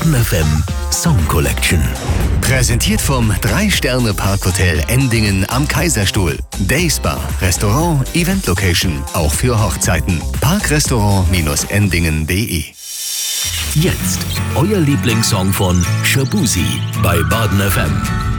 Baden FM Song Collection. Präsentiert vom 3-Sterne-Parkhotel Endingen am Kaiserstuhl. Dayspa, Restaurant, Event Location, auch für Hochzeiten. Parkrestaurant-endingen.de. Jetzt euer Lieblingssong von Shaboozey bei Baden FM.